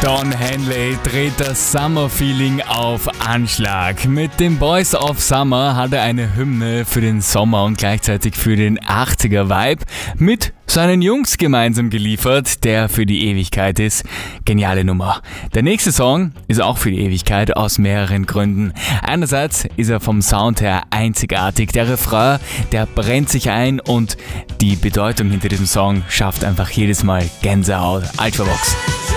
Don Henley dreht das Summer-Feeling auf Anschlag. Mit den Boys of Summer hat er eine Hymne für den Sommer und gleichzeitig für den 80er-Vibe mit seinen Jungs gemeinsam geliefert, der für die Ewigkeit ist. Geniale Nummer. Der nächste Song ist auch für die Ewigkeit aus mehreren Gründen. Einerseits ist er vom Sound her einzigartig. Der Refrain, der brennt sich ein und die Bedeutung hinter diesem Song schafft einfach jedes Mal Gänsehaut. Ultravox.